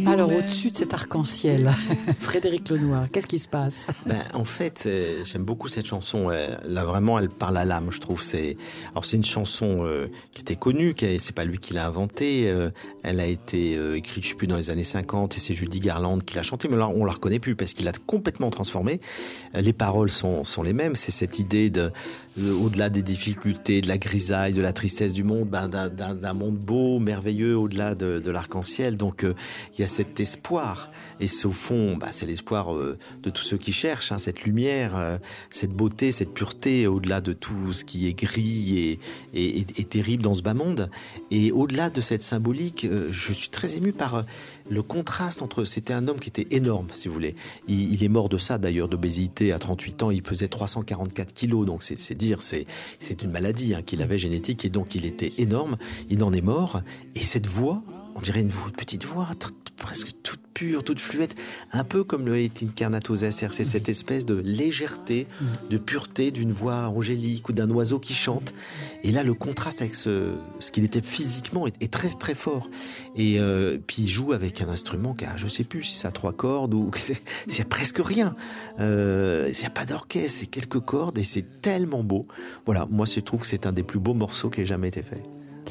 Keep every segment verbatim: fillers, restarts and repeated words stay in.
Alors, au-dessus de cet arc-en-ciel, Frédéric Lenoir, qu'est-ce qui se passe? Ben, en fait, euh, j'aime beaucoup cette chanson. Elle, là, vraiment, elle parle à l'âme, je trouve. C'est, alors, c'est une chanson euh, qui était connue, qui, c'est pas lui qui l'a inventée. Euh, elle a été euh, écrite, je sais plus, dans les années cinquante, et c'est Judy Garland qui l'a chantée. Mais là, on la reconnaît plus parce qu'il l'a complètement transformée. Euh, les paroles sont, sont les mêmes. C'est cette idée de, de, au-delà des difficultés, de la grisaille, de la tristesse du monde, ben, d'un, d'un, d'un monde beau, merveilleux, au-delà de, de l'arc-en-ciel. Donc, euh, il y a cet espoir. Et c'est, au fond, bah, c'est l'espoir euh, de tous ceux qui cherchent, hein, cette lumière, euh, cette beauté, cette pureté, au-delà de tout ce qui est gris et, et, et, et terrible dans ce bas monde. Et au-delà de cette symbolique, euh, je suis très ému par euh, le contraste entre... C'était un homme qui était énorme, si vous voulez. Il, il est mort de ça, d'ailleurs, d'obésité. À trente-huit ans, il pesait trois cent quarante-quatre kilos. Donc, c'est, c'est dire, c'est, c'est une maladie hein, qu'il avait génétique. Et donc, il était énorme. Il en est mort. Et cette voix... On dirait une, voix, une petite voix, t- t- presque toute pure, toute fluette, un peu comme le Et incarnatus esser. C'est cette espèce de légèreté, de pureté d'une voix angélique ou d'un oiseau qui chante. Et là, le contraste avec ce, ce qu'il était physiquement est, est très très fort. Et euh, puis il joue avec un instrument qui a, je sais plus si ça a trois cordes ou c'est, c'est presque rien. Euh, il n'y a pas d'orchestre, c'est quelques cordes et c'est tellement beau. Voilà, moi je trouve que c'est un des plus beaux morceaux qui ait jamais été fait.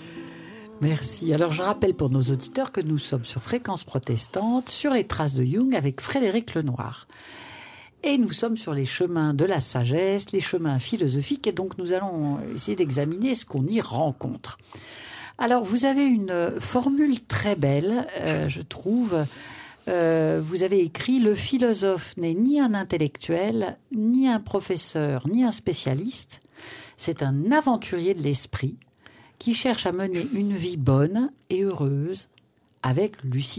Merci. Alors, je rappelle pour nos auditeurs que nous sommes sur Fréquence Protestante, sur les traces de Jung avec Frédéric Lenoir. Et nous sommes sur les chemins de la sagesse, les chemins philosophiques, et donc nous allons essayer d'examiner ce qu'on y rencontre. Alors, vous avez une formule très belle, euh, je trouve. Euh, vous avez écrit « Le philosophe n'est ni un intellectuel, ni un professeur, ni un spécialiste. C'est un aventurier de l'esprit qui cherche à mener une vie bonne et heureuse avec lucidité. »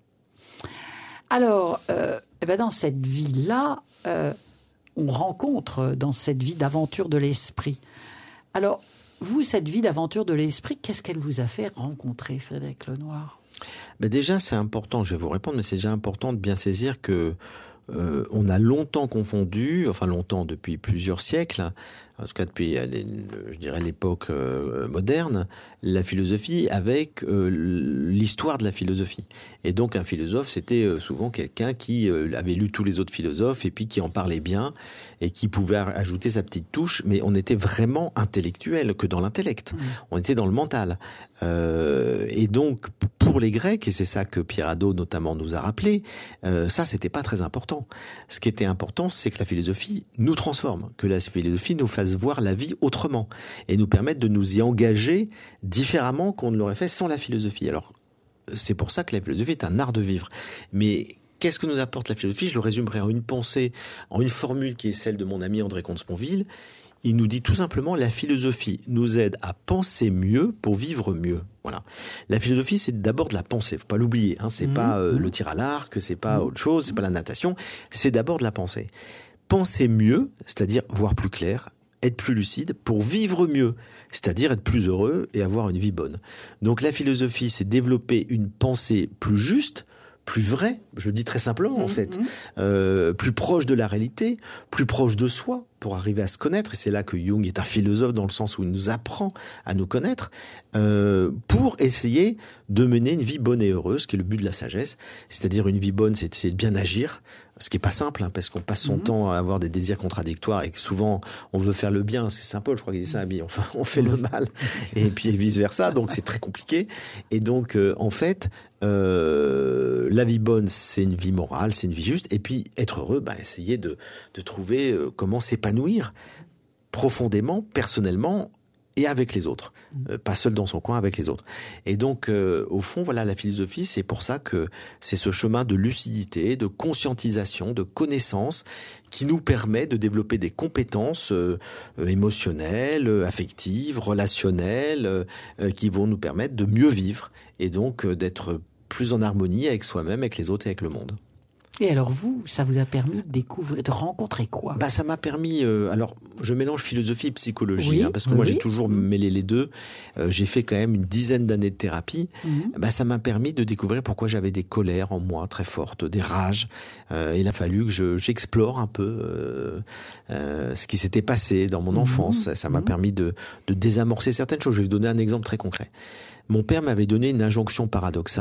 Alors, euh, eh ben dans cette vie-là, euh, on rencontre dans cette vie d'aventure de l'esprit. Alors, vous, cette vie d'aventure de l'esprit, qu'est-ce qu'elle vous a fait rencontrer, Frédéric Lenoir ? Ben déjà, c'est important, je vais vous répondre, mais c'est déjà important de bien saisir que euh, on a longtemps confondu, enfin longtemps, depuis plusieurs siècles, en tout cas depuis, je dirais, l'époque euh, moderne, la philosophie avec euh, l'histoire de la philosophie. Et donc un philosophe, c'était euh, souvent quelqu'un qui euh, avait lu tous les autres philosophes et puis qui en parlait bien et qui pouvait ajouter sa petite touche, mais on était vraiment intellectuel que dans l'intellect. Mmh. On était dans le mental. Euh, et donc, pour les Grecs, et c'est ça que Pierre Hadot notamment nous a rappelé, euh, ça, c'était pas très important. Ce qui était important, c'est que la philosophie nous transforme, que la philosophie nous fasse voir la vie autrement et nous permette de nous y engager différemment qu'on ne l'aurait fait sans la philosophie. Alors, c'est pour ça que la philosophie est un art de vivre. Mais qu'est-ce que nous apporte la philosophie ? Je le résumerai en une pensée, en une formule qui est celle de mon ami André Comte-Sponville. Il nous dit tout simplement, la philosophie nous aide à penser mieux pour vivre mieux. Voilà. La philosophie, c'est d'abord de la pensée. Faut pas l'oublier. Hein. C'est mmh, pas euh, mmh. le tir à l'arc, c'est pas mmh. autre chose, c'est pas la natation. C'est d'abord de la pensée. Penser mieux, c'est-à-dire voir plus clair, être plus lucide pour vivre mieux, c'est-à-dire être plus heureux et avoir une vie bonne. Donc la philosophie, c'est développer une pensée plus juste, plus vraie, je le dis très simplement en mmh, fait, mmh. Euh, plus proche de la réalité, plus proche de soi, pour arriver à se connaître, et c'est là que Jung est un philosophe dans le sens où il nous apprend à nous connaître, euh, pour essayer de mener une vie bonne et heureuse, qui est le but de la sagesse, c'est-à-dire une vie bonne, c'est, c'est de bien agir, ce qui est pas simple, hein, parce qu'on passe son mmh. temps à avoir des désirs contradictoires et que souvent on veut faire le bien, c'est Saint Paul, je crois qu'il dit ça, enfin on fait le mal, et puis vice versa, donc c'est très compliqué, et donc euh, en fait, Euh, la vie bonne, c'est une vie morale, c'est une vie juste. Et puis, être heureux, bah, essayer de, de trouver euh, comment s'épanouir profondément, personnellement et avec les autres. Euh, pas seul dans son coin, avec les autres. Et donc, euh, au fond, voilà, la philosophie, c'est pour ça que c'est ce chemin de lucidité, de conscientisation, de connaissance qui nous permet de développer des compétences euh, émotionnelles, affectives, relationnelles, euh, qui vont nous permettre de mieux vivre et donc euh, d'être plus en harmonie avec soi-même, avec les autres et avec le monde. Et alors vous, ça vous a permis de découvrir, de rencontrer quoi ? Bah ça m'a permis. Euh, alors je mélange philosophie et psychologie, oui, hein, parce que oui, moi oui. j'ai toujours mmh. mêlé les deux. Euh, j'ai fait quand même une dizaine d'années de thérapie. Mmh. Bah ça m'a permis de découvrir pourquoi j'avais des colères en moi très fortes, des rages. Euh, il a fallu que je, j'explore un peu euh, euh, ce qui s'était passé dans mon mmh. enfance. Ça, ça m'a mmh. permis de, de désamorcer certaines choses. Je vais vous donner un exemple très concret. Mon père m'avait donné une injonction paradoxale.